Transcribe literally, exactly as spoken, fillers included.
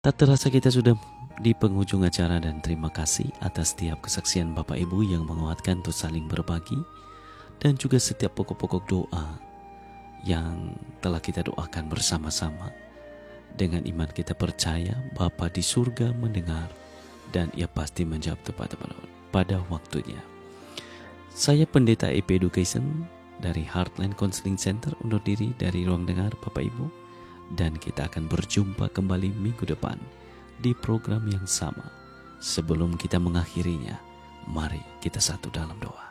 Tak terasa kita sudah di penghujung acara dan terima kasih atas setiap kesaksian Bapak Ibu yang menguatkan untuk saling berbagi dan juga setiap pokok-pokok doa yang telah kita doakan bersama-sama. Dengan iman kita percaya Bapa di surga mendengar dan Ia pasti menjawab tepat pada waktunya. Saya Pendeta E P Education dari Heartland Counseling Center undur diri dari ruang dengar Bapak Ibu. Dan kita akan berjumpa kembali minggu depan di program yang sama. Sebelum kita mengakhirinya, mari kita satu dalam doa.